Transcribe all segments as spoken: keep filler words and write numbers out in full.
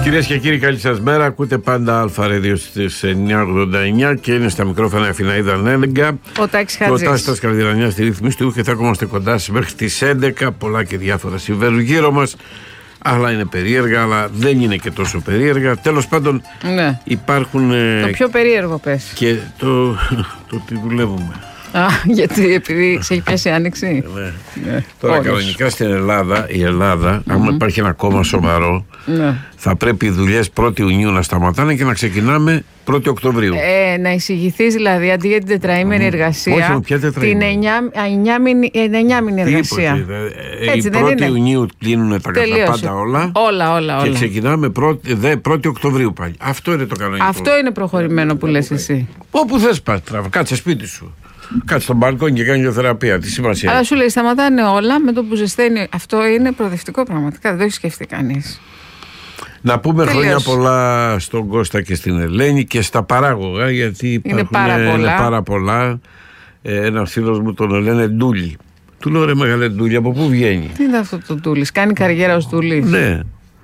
Κυρίες και κύριοι, καλή σας μέρα. Ακούτε πάντα Αλφα Radio στις εννιά ογδόντα εννιά και είναι στα μικρόφωνα Αθηναίδα Νέλεγκα. Ο Τάκης Χατζής. Ο Τάσης Καρδιρανιάς στη ρύθμιση του και θα είμαστε κοντά σας μέχρι τις έντεκα. Πολλά και διάφορα συμβαίνουν γύρω μας. Άλλα είναι περίεργα, αλλά δεν είναι και τόσο περίεργα. Τέλος πάντων, ναι. υπάρχουν. Το πιο περίεργο πες. Και το, το ότι δουλεύουμε. Α, γιατί επειδή σε έχει πιάσει άνοιξη. Ναι. Ναι. Τώρα κανονικά στην Ελλάδα, η Ελλάδα, mm-hmm. άμα υπάρχει ένα κόμμα σοβαρό, ναι. θα πρέπει οι δουλειές πρώτη Ιουνίου να σταματάνε και να ξεκινάμε πρώτη Οκτωβρίου. Ε, να εισηγηθείς δηλαδή αντί για την τετραήμερη mm. εργασία, όχι, ποια τετραήμερη? την εννιάμηνη εργασία. Έτσι, η πρώτη Ιουνίου κλείνουν τα πάντα όλα. Όλα, όλα, όλα. Και ξεκινάμε πρώτη, δε, πρώτη Οκτωβρίου πάλι. Αυτό είναι το κανονικό. Αυτό είναι προχωρημένο που λες εσύ. Όπου θες πας, τραβά, κάτσε σπίτι σου. Κάτσε στο μπαλκόνι και κάνει θεραπεία. Τι σημασία. Αλλά σου λέει σταματάνε όλα με το που ζεσταίνει. Αυτό είναι προοδευτικό πραγματικά. Δεν το έχει σκεφτεί κανείς. Να πούμε Τελείως. Χρόνια πολλά στον Κώστα και στην Ελένη και στα παράγωγα, γιατί υπάρχουν, είναι πάρα πολλά. Είναι πάρα πολλά. Ε, ένας φίλος μου τον λένε Ντούλη. Του λέω ρε μεγάλε Ντούλη, από πού βγαίνει? Τι είναι αυτό το Ντούλης? Κάνει καριέρα ως Ντούλης? Ναι.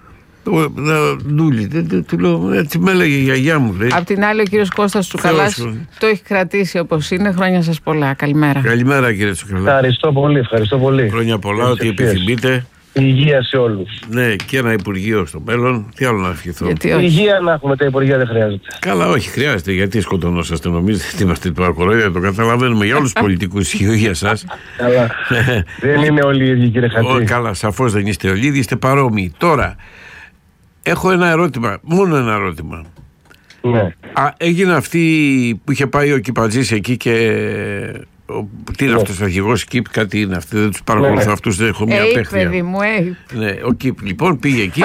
Ντούλη, του λέω, έτσι με έλεγε η γιαγιά μου. Απ' την άλλη, ο κύριος Κώστας Τσουκαλάς το έχει κρατήσει όπως είναι. Χρόνια σας πολλά. Καλημέρα. Καλημέρα, κύριε Τσουκαλά. Ευχαριστώ πολύ, ευχαριστώ πολύ. Χρόνια πολλά, ό,τι επιθυμείτε. Υγεία σε όλους. Ναι, και ένα Υπουργείο στο μέλλον. Τι άλλο να ευχηθώ? Υγεία να έχουμε, τα Υπουργεία δεν χρειάζεται. Καλά, όχι, χρειάζεται. Γιατί σκοτωνόσαστε, νομίζετε ότι είμαστε του κοροϊδία? Το καταλαβαίνουμε για όλους τους πολιτικούς. Η υγεία σας. Καλά. Δεν είναι όλοι οι ίδιοι, κύριε Χατζή. Καλά, σαφώς δεν είστε όλοι ίδιοι, είστε παρόμοιοι. Τώρα. Έχω ένα ερώτημα, μόνο ένα ερώτημα. Ναι. Α, έγινε αυτή που είχε πάει ο Κιπατζής εκεί και. Ο, τι είναι ναι. αυτός ο αρχηγός Κιπ, κάτι είναι αυτή, δεν τους παρακολουθώ ναι. αυτούς, δεν έχω μια hey, παίχτια. Παιδί μου, hey. Ναι, ο Κιπ λοιπόν πήγε εκεί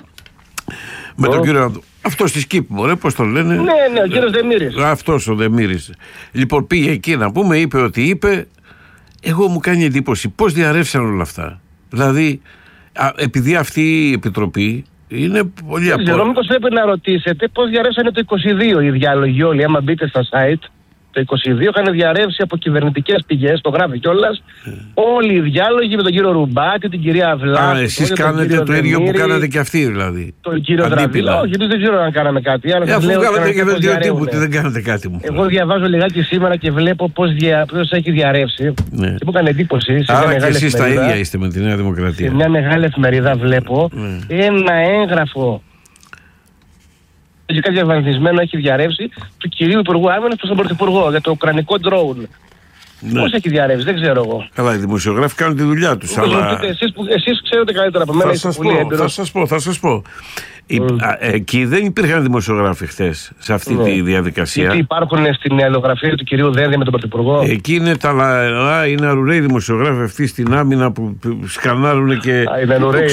με τον κύριο. Αυτός της Κιπ, μωρέ, πώς τον λένε. Ναι, ναι, ο κύριος Δεμήρης. Αυτός ο Δεμήρης. Λοιπόν, πήγε εκεί να πούμε, είπε ότι είπε. Εγώ μου κάνει εντύπωση πώς διαρρεύσαν όλα αυτά. Δηλαδή, α, επειδή αυτή η επιτροπή. Είναι πολύ απόλυτο. Ξέρω, μήπως πρέπει να ρωτήσετε πώς διαρρεύσανε το είκοσι δύο οι διάλογοι όλοι. Άμα μπείτε στα site, το είκοσι δύο είχαν διαρρεύσει από κυβερνητικές πηγές, το γράφει κιόλας. Mm. Όλοι οι διάλογοι με τον κύριο Ρουμπάτη, την κυρία Αυλά. Α, εσείς κάνετε το ίδιο Δεμήρη, που κάνατε και αυτοί δηλαδή. Τον κύριο Δραβίλα. Όχι, εμείς δεν ξέρω αν κάναμε κάτι. Ε, αφού κάνατε και δελτίο τύπου, τι δεν κάνατε κάτι μου. Εγώ διαβάζω λιγάκι σήμερα και βλέπω πώς δια, έχει διαρρεύσει. Ναι. Και μου έκανε εντύπωση. Άρα και εσείς τα ίδια είστε με τη Νέα Δημοκρατία. Σε μια μεγάλη εφημερίδα βλέπω ένα έγγραφο. Λογικά διαβανθισμένο έχει διαρρεύσει του κυρίου Υπουργού Άμυνας προς τον Πρωθυπουργό για το ουκρανικό drone. Ναι. Πώς έχει διαρρεύσει, δεν ξέρω εγώ. Καλά, οι δημοσιογράφοι κάνουν τη δουλειά τους. Αλλά... Εσείς, εσείς ξέρετε καλύτερα από μένα. Θα σας πω, θα σας πω, θα σας πω. Mm. Εκεί δεν υπήρχαν δημοσιογράφοι χθες σε αυτή mm. τη διαδικασία. Γιατί υπάρχουν στην αλληλογραφία του κυρίου Δένδια με τον Πρωθυπουργό. Εκεί είναι τα λαά, είναι αρουραίοι δημοσιογράφοι αυτοί στην άμυνα που σκανάρουν και. Α, είναι αρουραίοι.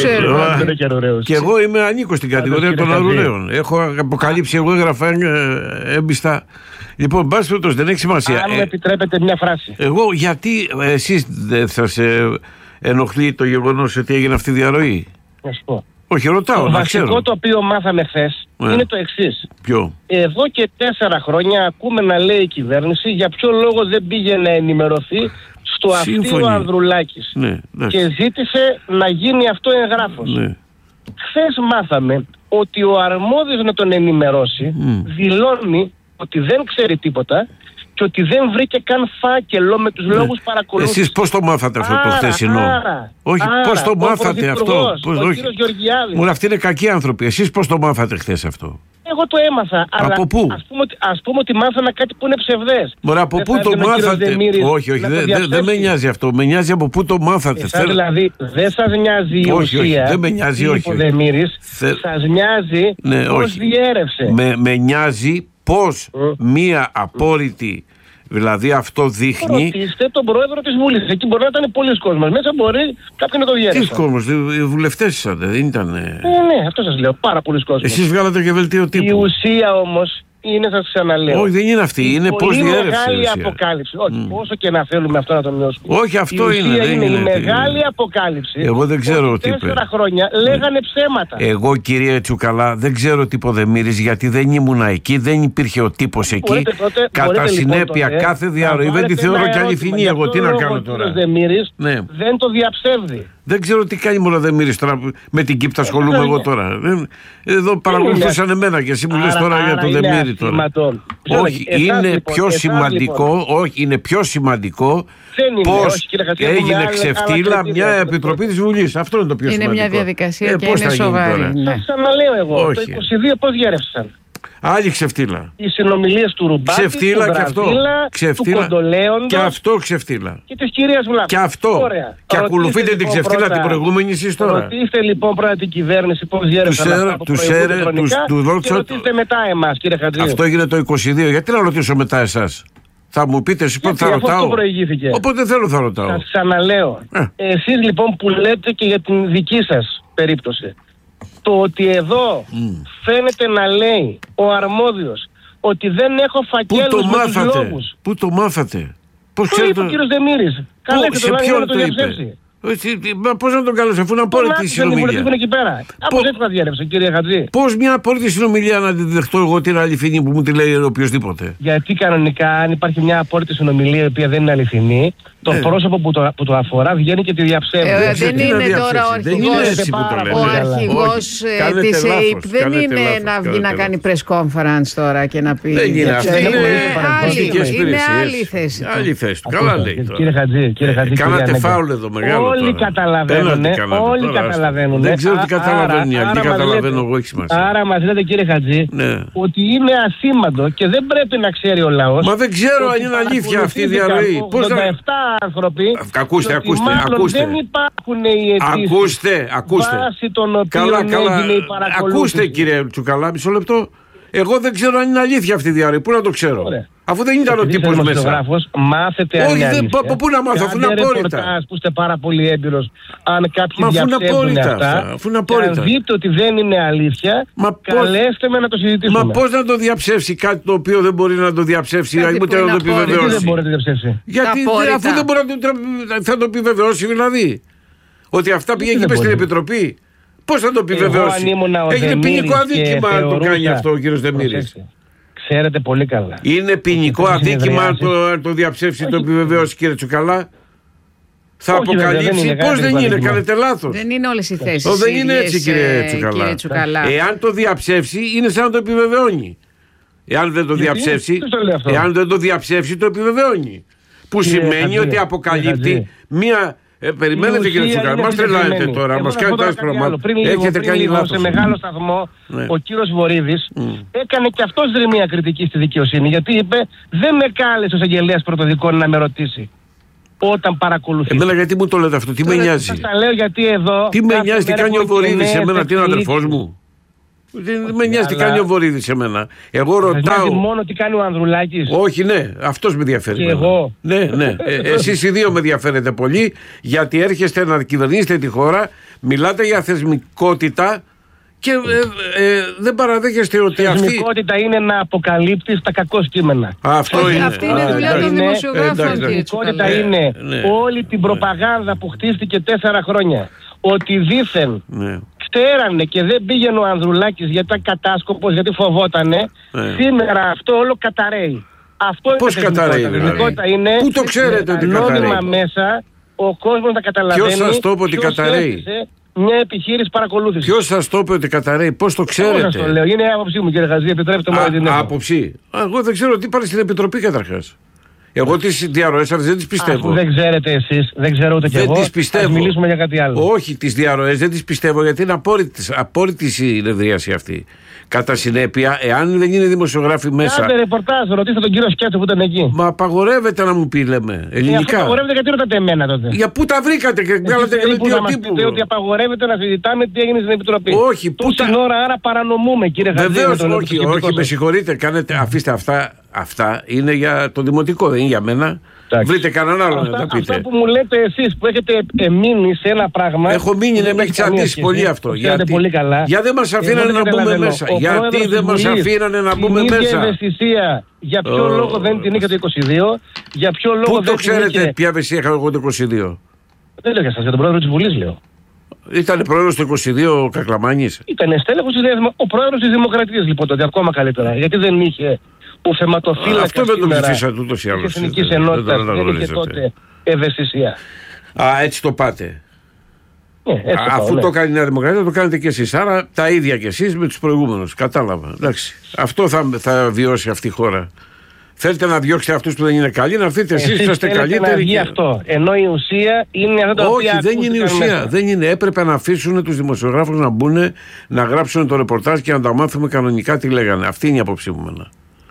Και εγώ είμαι ανήκω στην κατηγορία των αρουραίων. Έχω αποκαλύψει, εγώ έγραφα έμπιστα. Λοιπόν, μπας περιπτώσει, δεν έχει σημασία. Αν μου επιτρέπετε μια φράση. Εγώ γιατί εσείς δεν θα σε ενοχλεί το γεγονός ότι έγινε αυτή η διαρροή? Να σου πω. Όχι, ρωτάω. Το να βασικό ξέρω. Το οποίο μάθαμε χθες yeah. είναι το εξής. Ποιο? Εδώ και τέσσερα χρόνια ακούμε να λέει η κυβέρνηση για ποιο λόγο δεν πήγε να ενημερωθεί στο αυτείο Ανδρουλάκης. Ναι, και ζήτησε να γίνει αυτό εγγράφος. Ναι. Χθες μάθαμε ότι ο αρμόδιος να τον ενημερώσει mm. δηλώνει ότι δεν ξέρει τίποτα και ότι δεν βρήκε καν φάκελο με τους ναι. λόγους παρακολούθησης. Εσείς πώς το μάθατε αυτό άρα, το χθεσινό? Άρα, όχι, άρα, πώς το μάθατε αυτό? Πώς, ο όχι. κύριος Γεωργιάδης. Μόνο αυτοί είναι κακοί άνθρωποι. Εσείς πώς το μάθατε χθες αυτό? Εγώ το έμαθα. Από αλλά πού? Ας πούμε, ας πούμε ότι μάθανα κάτι που είναι ψευδές. Μωρά, από πού το μάθατε? Όχι, όχι, δεν δε, δε με νοιάζει αυτό. Με νοιάζει από πού το μάθατε. Εσάς Θέλω... δηλαδή δεν σας νοιάζει η όχι, ουσία. Όχι, δεν με νοιάζει, όχι. Θε... Σας νοιάζει ναι, πώς όχι. διέρευσε. Με, με νοιάζει πώς mm. μία απόρριτη. Δηλαδή αυτό δείχνει. Ρωτήστε τον πρόεδρο της Βουλής. Εκεί μπορεί να ήταν πολλοί κόσμος. Μέσα μπορεί κάποιοι να το διέρευσαν. Τι κόσμος, οι βουλευτές είσατε, δεν ήταν. Ναι, ναι, αυτό σας λέω. Πάρα πολλοί κόσμος. Εσείς βγάλατε και βελτίο τύπου. Η ουσία όμως είναι, σας ξαναλέω. Όχι, δεν είναι αυτή. Είναι πώς διέρευσε. Είναι μεγάλη αποκάλυψη. Όχι, mm. πόσο και να θέλουμε αυτό να το μειώσουμε. Όχι, αυτό η είναι. ουσία δεν είναι, είναι η μεγάλη αποκάλυψη. Εγώ δεν ξέρω τι είπε. Τέσσερα χρόνια λέγανε ψέματα. Εγώ, κύριε Τσουκαλά, δεν ξέρω τι είπε ο Δεμήρης, γιατί δεν ήμουνα εκεί, δεν υπήρχε ο τύπος εκεί. Μπορείτε, τότε, Κατά συνέπεια, κάθε διαρροή δεν τη θεωρώ και αληθινή. Εγώ τι να κάνω τώρα. Ο Δεμήρης δεν το διαψεύδει. Δεν ξέρω τι κάνει μόνο δεν μύρεις τώρα. Με την Κύπτα ασχολούμαι εγώ τώρα. Εδώ παρακολουθούσαν εμένα και εσύ μου λες τώρα για το Δεμήρη τώρα. Όχι, είναι πιο σημαντικό, όχι, είναι πιο σημαντικό πώς έγινε ξεφτύλα μια επιτροπή της Βουλής. Αυτό είναι το πιο σημαντικό. Είναι μια διαδικασία και είναι σοβαρή. Θα ξαναλέω εγώ, το είκοσι δύο πώς διέρευσαν. Άλλη ξεφτύλα. Οι συνομιλίες του Ρουμπάκη, ξεφτύλα του και αυτό. Ξεφτύλα, του Κοντολέοντος και αυτό ξεφτύλα. Και της κυρίας Βλάχου. Και αυτό. Ωραία. Και ακολουθείτε λοιπόν την ξεφτύλα πρώτα, την προηγούμενη εσείς τώρα. Ρωτήστε λοιπόν πρώτα την κυβέρνηση πώς διέρευσαν αυτά από προηγούμενα χρονικά και ρωτήστε μετά εμάς, κύριε Χατζή. Αυτό έγινε το είκοσι δύο. Γιατί να ρωτήσω μετά εσάς? Θα μου πείτε εσείς πότε θα ρωτάω. Αυτό προηγήθηκε. Όποτε θέλω θα ρωτάω. Σας ξαναλέω. Ε. Εσείς λοιπόν που λέτε και για την δική σας περίπτωση, το ότι εδώ mm. φαίνεται να λέει ο αρμόδιος ότι δεν έχω φακέλους με τους λόγους. Πού το μάθατε? Πώς το είπε ο κύριος Δεμήρης. Καλέστε τον Άγιο να το διαψεύσει. Πώς να τον καλέσω, αφού είναι απόλυτη συνομιλία. Τον εκεί πέρα. Από έτσι θα διέρευσε, κύριε Χατζή. Πώς μια απόλυτη συνομιλία να την δεχτώ εγώ την αληθινή που μου τη λέει οποιοδήποτε? Γιατί κανονικά, αν υπάρχει μια απόλυτη συνομιλία η οποία δεν είναι αληθινή, το ε. πρόσωπο που το, που το αφορά βγαίνει και τη διαψεύδει. Ε, δεν είναι τώρα ο αρχηγός της ΕΕΠ. Δεν είναι να βγει να κάνει press conference τώρα και να πει. Δεν είναι αυτή. Είναι άλλη θέση. Άλλη θέση. Καλά λέει. Κύριε Χατζή, κύριε Χατζή. Κάνατε φάουλ εδώ μεγάλο. Όλοι καταλαβαίνουν. Όλοι καταλαβαίνουν. Δεν ξέρω τι καταλαβαίνουν οι άλλοι. Τι καταλαβαίνω εγώ, έχει σημασία. Άρα μας λέτε, κύριε Χατζή, ότι είναι ασήμαντο και δεν πρέπει να ξέρει ο λαός. Μα δεν ξέρω αν είναι αλήθεια αυτή η διαρροή. ογδόντα επτά άνθρωποι. Ακούστε, ακούστε, ακούστε. Δεν υπάρχουν οι αιτήσεις. Ακούστε, ακούστε. Βάσει των οποίων καλά, καλά. έγινε η παρακολούθηση. Ακούστε, κύριε Τσουκαλά, μισό λεπτό. Εγώ δεν ξέρω αν είναι αλήθεια αυτή η διαρροή. Πού να το ξέρω? Ωραία. Αφού δεν ήταν ο τύπος μέσα. Μάθετε αν είναι αλήθεια. Όχι, πού να μάθω, αφού είναι απόρριτα. Που είστε πάρα πολύ έμπειρος, αν κάποιοι Μα διαψεύδουν αυτά, αφού είναι απόρριτα. Και αν δείτε ότι δεν είναι αλήθεια, μα καλέστε με να το συζητήσουμε. Μα πώς να το διαψεύσει κάτι το οποίο δεν μπορεί να το διαψεύσει, ή ούτε να το επιβεβαιώσει? Γιατί δεν μπορεί να το διαψεύσει? Γιατί αφού δεν μπορεί να το επιβεβαιώσει, δηλαδή. Ότι αυτά πήγε και στην Επιτροπή. Πώς θα το επιβεβαιώσει? Έγινε ποινικό αδίκημα αν το κάνει αυτό ο κύριος Δεμήρης. Ξέρετε πολύ καλά. Είναι ποινικό αδίκημα αν το, το διαψεύσει, το επιβεβαιώσει, κύριε Τσουκαλά. Θα όχι, αποκαλύψει. Πώς δεν είναι, κάνετε λάθος. Δεν είναι όλες οι θέσεις. Δεν είναι έτσι, κύριε Τσουκαλά. Κύριε Τσουκαλά. Εάν το διαψεύσει, είναι σαν να το επιβεβαιώνει. Εάν δεν το διαψεύσει, εάν δεν το διαψεύσει, το επιβεβαιώνει. Που σημαίνει ότι αποκαλύπτει μία. Ε, περιμένετε, κύριε Τσουκαλά, μας τρελαίνετε τώρα, μας κάνετε άσπρο μάτι. Έχετε κάνει λάθος. Σε μεγάλο σταθμό, ναι. Ο κύριος Βορίδης mm. έκανε και αυτός μια κριτική στη δικαιοσύνη, γιατί είπε δεν με κάλεσε ο εισαγγελέας πρωτοδικών να με ρωτήσει όταν παρακολουθεί. Εμένα γιατί μου το λέτε αυτό, τι τώρα, με νοιάζει? Σας τα λέω γιατί εδώ. Τι με νοιάζει, τι κάνει ο Βορίδης σε μένα, τι είναι ο αδερφός μου? Δεν με νοιάζει τι κάνει ο Βορίδης σε μένα. Εγώ ρωτάω. Μόνο τι κάνει ο Ανδρουλάκης. Όχι, ναι, αυτός με ενδιαφέρει. Και εγώ. Ναι, ναι. Ε, εσείς οι δύο με ενδιαφέρετε πολύ, γιατί έρχεστε να κυβερνήσετε τη χώρα, μιλάτε για θεσμικότητα και ε, ε, δεν παραδέχεστε ότι αυτή. Θεσμικότητα είναι να αποκαλύπτεις τα κακό κείμενα. Αυτό είναι. Αυτή είναι δουλειά των δημοσιογράφων. Θεσμικότητα είναι όλη την προπαγάνδα που χτίστηκε τέσσερα χρόνια. Ότι δήθεν. Ξέρανε και δεν πήγαινε ο Ανδρουλάκης γιατί ήταν κατάσκοπος, γιατί φοβότανε. Ναι. Σήμερα αυτό όλο καταραίει. Αυτό πώς είναι καταραίει, δηλαδή? Είναι πού το ξέρετε ότι καταραίει? Νόμιμα μέσα ο κόσμος να καταλαβαίνει. Ποιος σας το είπε ότι καταραίει? Μια επιχείρηση παρακολούθησης. Ποιος σας το είπε ότι καταραίει? Πώς το ξέρετε? Πώς σας το λέω? Είναι η άποψή μου, κύριε Χατζή, επιτρέπετε μου να την έχω. Άποψη. Εγώ δεν ξέρω τι πάρει στην Επιτροπή καταρχάς. Εγώ τις διαρροές αυτές δεν τις πιστεύω. Αφού δεν ξέρετε εσείς, δεν ξέρω ούτε κι εγώ. Τις πιστεύω. Ας μιλήσουμε για κάτι άλλο. Όχι, τις διαρροές δεν τις πιστεύω γιατί είναι απόρριτη η συνεδρίαση αυτή. Κατά συνέπεια, εάν δεν είναι δημοσιογράφοι μέσα. Κάντε ρεπορτάζ, ρωτήστε τον κύριο Σκέτσο που ήταν εκεί. Μα απαγορεύεται να μου πει, λέμε. Ελληνικά. Ε, απαγορεύεται γιατί ρωτάτε εμένα τότε? Για πού τα βρήκατε και βγάλατε και δελτίο τύπου? Πείτε ότι απαγορεύεται να συζητάμε τι έγινε στην Επιτροπή. Όχι, πού τα. Ώρα, άρα παρανομούμε, κύριε Χατζή. Βεβαίως, όχι, όχι, με συγχωρείτε, κάνετε, αφήστε αυτά. Αυτά είναι για το δημοτικό, δεν είναι για μένα. Εντάξει. Βρείτε κανέναν άλλο να τα πείτε. Αυτό που μου λέτε εσείς που έχετε μείνει σε ένα πράγμα. Έχω μείνει, ναι, με έχει τσαντήσει πολύ αυτό. Γιατί, πολύ καλά. γιατί δεν μας αφήνανε να μπούμε μέσα. Γιατί δεν μας αφήνανε να μπούμε μέσα. Την ευαισθησία, για ποιο oh. λόγο δεν την είχε το είκοσι δύο, για ποιο λόγο Πού δεν το την ξέρετε είχε... ποια ευαισθησία είχα εγώ το είκοσι δύο? Δεν λέω για σας, για τον πρόεδρο της Βουλής λέω. Ήταν πρόεδρος του είκοσι δύο ο Κακλαμάνης. Ήταν στέλεχος της Δημοκρατίας. Ο πρόεδρος της Δημοκρατίας λοιπόν τότε, ακόμα καλύτερα. Γιατί δεν είχε ο θεματοφύλακας. Αυτό δεν το ψηφίσατε ούτως ή άλλως. Της Εθνικής Ενότητας δεν είχε τότε ευαισθησία. Α, έτσι το πάτε. Ναι, Αφού πάω, το ναι. κάνει η Νέα Δημοκρατία, το κάνετε κι εσείς. Άρα τα ίδια κι εσείς με τους προηγούμενους. Κατάλαβα. Εντάξει. Αυτό θα, θα βιώσει αυτή η χώρα. Θέλετε να διώξετε αυτούς που δεν είναι καλοί, να έρθετε εσείς που είστε καλύτεροι. Να βγει και... αυτό. Ενώ η ουσία είναι αυτό το οποίο. Όχι, δεν είναι η ουσία. Μέσα. Δεν είναι. Έπρεπε να αφήσουν τους δημοσιογράφους να μπουν, να γράψουν το ρεπορτάζ και να τα μάθουμε κανονικά τι λέγανε. Αυτή είναι η άποψή μου. Μένα.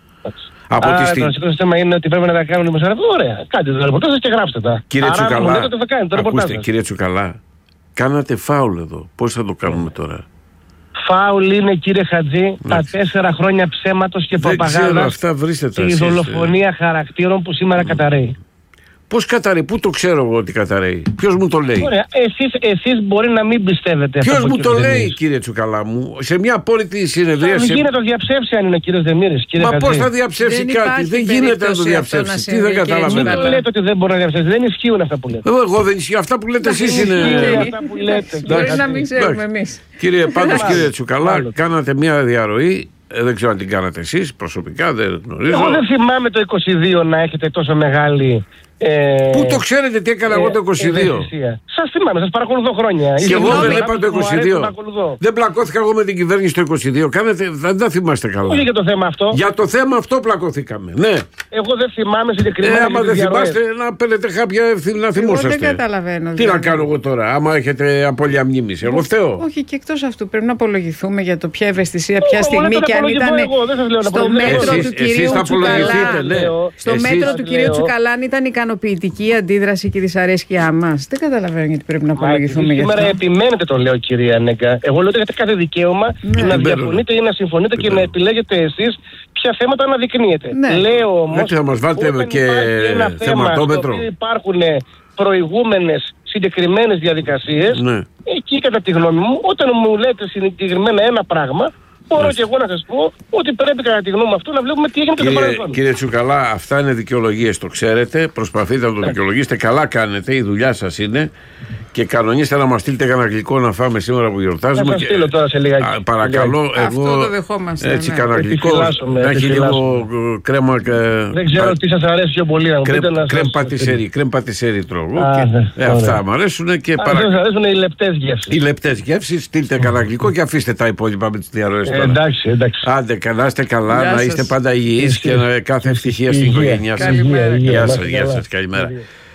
Από Α, τη το θέμα είναι ότι πρέπει να τα κάνουν δημοσιογράφοι. Ωραία, κάντε το ρεπορτάζ και γράψτε τα. Κύριε Άρα, Τσουκαλά, λέτε, το θα κάνετε, το ακούστε, κύριε Τσουκαλά, κάνατε φάουλ εδώ. Πώς θα το κάνουμε τώρα? Φάουλ είναι, κύριε Χατζή, τα τέσσερα χρόνια ψέματος και προπαγάνδας και η δολοφονία χαρακτήρων που σήμερα καταραίει. Πώς καταραίει, πού το ξέρω εγώ ότι καταραίει? Ποιος μου το λέει? Ωραία, εσείς, εσείς μπορεί να μην πιστεύετε. Ποιος μου το λέει, κύριε Τσουκαλά μου? Σε μια απόλυτη συνεδρία. Δεν γίνεται να το διαψεύσει αν είναι ο κύριος Δεμήρης. Μα πώς θα διαψεύσει δεν κάτι? Δεν γίνεται να το διαψεύσει. Τι δεν καταλαβαίνω. Δεν λέτε ότι δεν μπορεί να διαψεύσει. Δεν ισχύουν αυτά που λέτε. Εγώ δεν ισχύει. Αυτά που λέτε εσείς είναι. Αυτά που λέτε. Μπορεί να μην ξέρουμε εμείς. Κύριε, πάντως κύριε Τσουκαλά, κάνατε μια διαρροή. Δεν ξέρω αν την κάνατε εσείς προσωπικά, δεν γνωρίζω. Εγώ δεν θυμάμαι το είκοσι δύο να έχετε τόσο μεγάλη. Ε, Πού το ξέρετε τι έκανα ε, εγώ το είκοσι δύο? Σας θυμάμαι, σας παρακολουθώ χρόνια. Και εγώ δεν είπα το είκοσι δύο. Δεν πλακώθηκα εγώ με την κυβέρνηση το είκοσι δύο. Κάνετε, δεν τα θυμάστε καλά. Όχι για το θέμα αυτό. Για το θέμα αυτό πλακώθηκαμε. Ναι. Εγώ δεν θυμάμαι συγκεκριμένα. Ε, άμα δεν θυμάστε, να παίρνετε κάποια ευθύνη να θυμόσαστε. Εγώ δεν καταλαβαίνω. Τι δηλαδή να κάνω εγώ τώρα, άμα έχετε απώλεια μνήμης? Εγώ φταίω. Όχι, και εκτός αυτού πρέπει να απολογηθούμε για το ποια ευαισθησία, ποια στιγμή και αν ήταν στο μέτρο του κυρίου Τσουκαλά. Στο μέτρο του κυρίου Τσουκαλά αν ήταν ικανοποιητική η αντίδραση και η δυσαρέσκειά μας. Δεν καταλαβαίνω γιατί πρέπει να απολογηθούμε γι' αυτό. Σήμερα επιμένετε, το λέω, κυρία Νέκα. Εγώ λέω ότι έχετε κάθε δικαίωμα ναι. να διαφωνείτε ή να συμφωνείτε και να επιλέγετε εσείς ποια θέματα αναδεικνύετε. Ναι. Λέω όμως. Έτσι θα μας βάλετε και θεματόμετρο. Υπάρχουν προηγούμενες συγκεκριμένες διαδικασίες. Ναι. Εκεί, κατά τη γνώμη μου, όταν μου λέτε συγκεκριμένα ένα πράγμα, μπορώ και εγώ να σας πω ότι πρέπει, κατά τη γνώμη μου, αυτό να βλέπουμε τι έγινε και το παρελθόν. Κύριε Τσουκαλά, αυτά είναι δικαιολογίες, το ξέρετε. Προσπαθείτε να το δικαιολογήσετε. Καλά κάνετε, η δουλειά σας είναι. Και κανονίστε να μας στείλετε κανένα γλυκό να φάμε σήμερα που γιορτάζουμε. Θα σας στείλω τώρα σε λίγα. Α, παρακαλώ, εγώ. Αυτό το δεχόμαστε. Έτσι, ναι. κανένα γλυκό. Να έχει λίγο κρέμα. Δεν ξέρω τι σας αρέσει πιο πολύ. Κρέμ πατησέρι. Κρέμ πατησέρι τρώω. Αυτά μου αρέσουν και παρακαλώ. Σας αρέσουν οι λεπτές γεύσεις. Οι λεπτές γεύσεις, στείλτε κανένα γλυκό και αφήστε τα υπόλοιπα με τις διαρροές τώρα. Εντάξει, εντάξει. Άντε, καλά, είστε καλά, να είστε πάντα υγιείς και κάθε ευτυχία στην οικογένειά σας. Γεια σας, γεια σας, καλημέρα.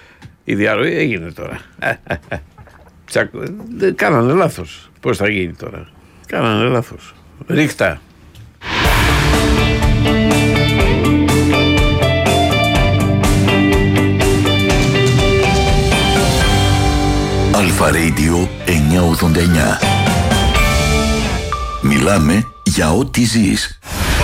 Η διαρροή έγινε τώρα. Κάνανε λάθος. Πώς θα γίνει τώρα? Κάνανε λάθος. Ρίχτα. Αλφα Radio εννιακόσια ογδόντα εννιά. Μιλάμε για ό,τι ζεις.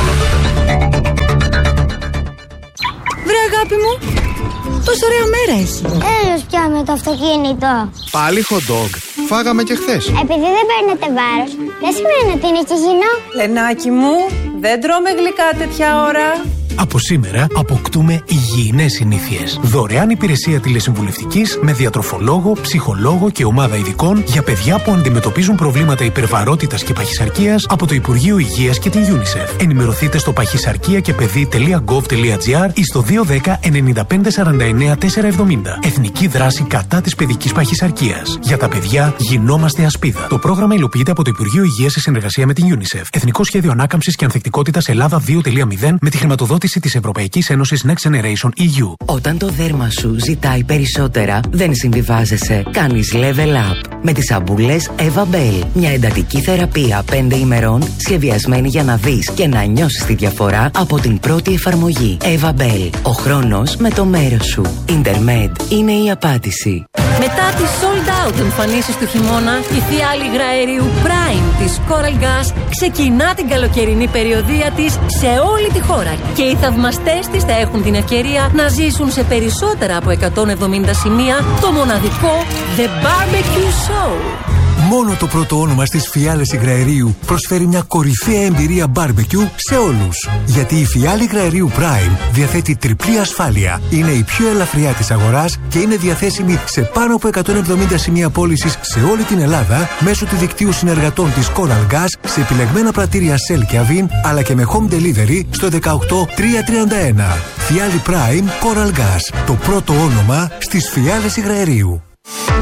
Βρε αγάπη μου, τόσο ωραία μέρα έχει. Έλος πια με το αυτοκίνητο. Πάλι hot dog. Φάγαμε και χθες. Επειδή δεν παίρνετε βάρος, δεν σημαίνει ότι είναι και υγιεινό. Λενάκι μου, δεν τρώμε γλυκά τέτοια ώρα. Από σήμερα αποκτούμε υγιεινές συνήθειες. Δωρεάν υπηρεσία τηλεσυμβουλευτικής με διατροφολόγο, ψυχολόγο και ομάδα ειδικών για παιδιά που αντιμετωπίζουν προβλήματα υπερβαρότητας και παχυσαρκίας από το Υπουργείο Υγείας και την UNICEF. Ενημερωθείτε στο παχυσαρκία και παιδί τελεία γκοβ τελεία τζι άρ ή στο δύο ένα μηδέν εννιά πέντε σαράντα εννιά τετρακόσια εβδομήντα. Εθνική δράση κατά της παιδικής παχυσαρκίας. Για τα παιδιά γινόμαστε ασπίδα. Το πρόγραμμα υλοποιείται από το Υπουργείο Υγείας σε συνεργασία με την UNICEF. Εθνικό Σχέδιο Ανάκαμψης και Ανθεκτικότητας Ελλάδα δύο κόμμα μηδέν με τη χρηματοδότηση της Ευρωπαϊκής Ένωσης Next Generation ι γιου. Όταν το δέρμα σου ζητάει περισσότερα, δεν συμβιβάζεσαι. Κάνεις level up με τις σαμπούλες Eva Bell. Μια εντατική θεραπεία πέντε ημερών σχεδιασμένη για να δεις και να νιώσεις τη διαφορά από την πρώτη εφαρμογή. Eva Bell. Ο χρόνος με το μέρος σου. Intermed είναι η απάντηση. Μετά τις sold out εμφανίσεις του χειμώνα, η φιάλη υγραερίου Prime της Coral Gas ξεκινά την καλοκαιρινή περιοδεία της σε όλη τη χώρα. Και οι θαυμαστές της θα έχουν την ευκαιρία να ζήσουν σε περισσότερα από εκατόν εβδομήντα σημεία το μοναδικό The Barbecue Show. Μόνο το πρώτο όνομα στις φιάλες υγραερίου προσφέρει μια κορυφαία εμπειρία barbecue σε όλους. Γιατί η φιάλη υγραερίου Prime διαθέτει τριπλή ασφάλεια. Είναι η πιο ελαφριά της αγοράς και είναι διαθέσιμη σε πάνω από εκατόν εβδομήντα σημεία πώλησης σε όλη την Ελλάδα μέσω του δικτύου συνεργατών της Coral Gas σε επιλεγμένα πρατήρια Shell και Avin, αλλά και με home delivery στο δεκαοκτώ τριακόσια τριάντα ένα. Φιάλη Prime Coral Gas. Το πρώτο όνομα στις φιάλες υγραερίου.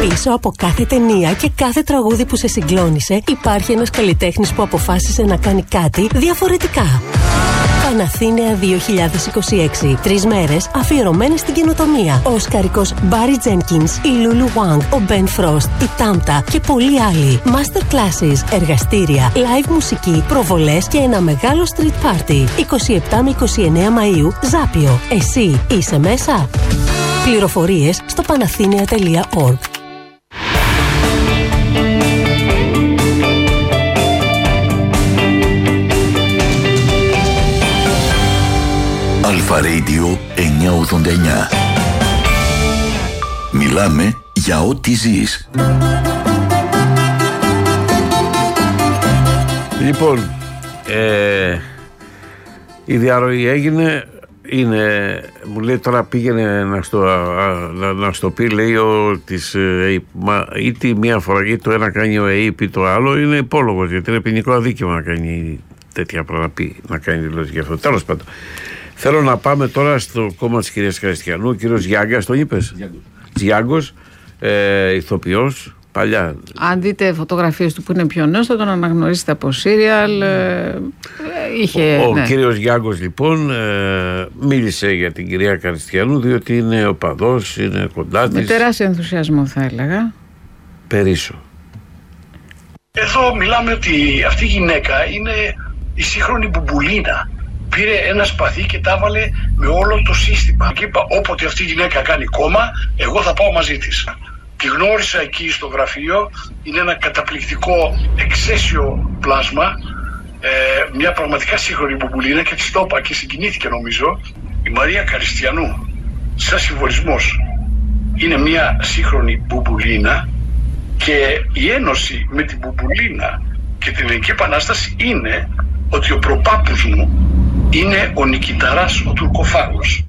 Πίσω από κάθε ταινία και κάθε τραγούδι που σε συγκλώνησε υπάρχει ένας καλλιτέχνης που αποφάσισε να κάνει κάτι διαφορετικά. Παναθήναια δύο χιλιάδες είκοσι έξι. Τρεις μέρες αφιερωμένες στην καινοτομία. Ο Οσκαρικός Μπάρι Τζένκινς, η Λούλου Wang, ο Μπεν Φρόστ, η Τάμτα και πολλοί άλλοι. Master classes, εργαστήρια, live μουσική, προβολές και ένα μεγάλο street party. είκοσι επτά με είκοσι εννέα Μαΐου, Ζάπιο. Εσύ είσαι μέσα? Πληροφορίες στο παναθήναια τελεία org. Αλφα Radio εννιακόσια ογδόντα εννιά. Μιλάμε για ό,τι ζεις. Λοιπόν, ε, η διαρροή έγινε, είναι, μου λέει τώρα πήγαινε να στο, να, να στο πει, λέει ο της ΕΕΠ, μα είτε μία φορά είτε το ένα κάνει ο ΕΕΠ ή το άλλο, είναι υπόλογος, γιατί είναι ποινικό αδίκημα να κάνει τέτοια πράγματα, να κάνει δηλώσεις γι' αυτό. Τέλος πάντων. Θέλω να πάμε τώρα στο κόμμα της κυρίας Καριστιανού. Ο κύριος Γιάγκας, τον είπες? Γιάγκος, ε, ηθοποιός, παλιά. Αν δείτε φωτογραφίες του που είναι πιο νέος, θα τον αναγνωρίσετε από σύριαλ. Ε, είχε, ο ο ναι. κύριος Γιάγκος λοιπόν ε, μίλησε για την κυρία Καριστιανού, διότι είναι οπαδός, είναι κοντά της. Με τεράστιο ενθουσιασμό θα έλεγα. Περίσσω. Εδώ μιλάμε ότι αυτή η γυναίκα είναι η σύγχρονη μπουμπουλίνα. Πήρε ένα σπαθί και τα έβαλε με όλο το σύστημα. Και είπα, όποτε αυτή η γυναίκα κάνει κόμμα, εγώ θα πάω μαζί της. Τη γνώρισα εκεί στο γραφείο. Είναι ένα καταπληκτικό εξαίσιο πλάσμα. Ε, μια πραγματικά σύγχρονη μπουμπουλίνα, και της το είπα και συγκινήθηκε νομίζω. Η Μαρία Καριστιανού, σαν συμβολισμός, είναι μια σύγχρονη μπουμπουλίνα, και η ένωση με την μπουμπουλίνα και την Ελληνική Επανάσταση είναι ότι ο προπάπους μου είναι ο Νικηταράς ο Τουρκοφάγος.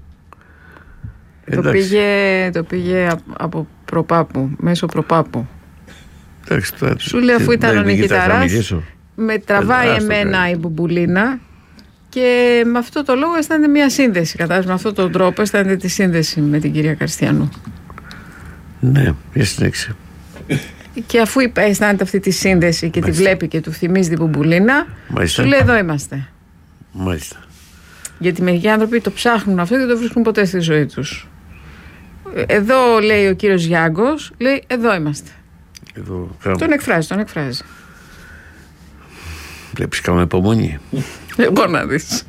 Το πήγε, το πήγε από προπάπου, μέσω προπάπου. Εντάξει, τώρα, σου λέει, αφού ήταν ο Νικηταράς, με τραβάει ε, εμένα η μπουμπουλίνα, και με αυτό το λόγο αισθάνεται μια σύνδεση. Κατάλαβες, με αυτόν τον τρόπο αισθάνεται τη σύνδεση με την κυρία Καριστιανού. Ναι, για συνέχισε. Και αφού αισθάνεται αυτή τη σύνδεση και Μάλιστα. τη βλέπει και του θυμίζει την μπουμπουλίνα, Μάλιστα. σου λέει, εδώ είμαστε. Μάλιστα. Γιατί μερικοί άνθρωποι το ψάχνουν αυτό και δεν το βρίσκουν ποτέ στη ζωή τους. Εδώ, λέει ο κύριος Γιάγκος, λέει, εδώ είμαστε. Εδώ, τον εκφράζει, τον εκφράζει. Βλέπεις, κάνουμε υπομονή. Λοιπόν, να δεις.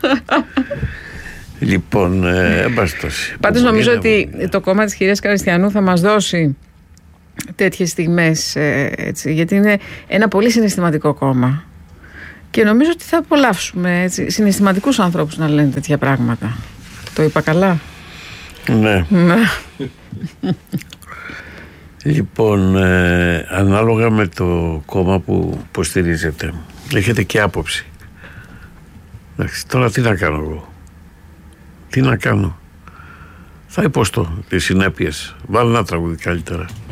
Λοιπόν, έμπαστος. Πάντως νομίζω ότι το κόμμα της κυρίας Καριστιανού θα μας δώσει τέτοιες στιγμές, έτσι, γιατί είναι ένα πολύ συναισθηματικό κόμμα. Και νομίζω ότι θα απολαύσουμε, έτσι, συναισθηματικούς ανθρώπους να λένε τέτοια πράγματα. Το είπα καλά? Ναι. Ναι. Λοιπόν, ε, ανάλογα με το κόμμα που υποστηρίζετε, έχετε και άποψη. Εντάξει, τώρα τι να κάνω εγώ? Τι να κάνω? Θα υποστώ τις συνέπειες. Βάλε ένα τραγούδι καλύτερα.